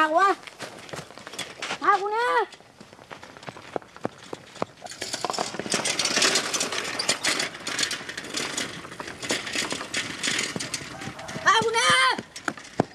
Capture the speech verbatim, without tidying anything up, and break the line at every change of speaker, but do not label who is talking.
ากวะพากูเนี่ย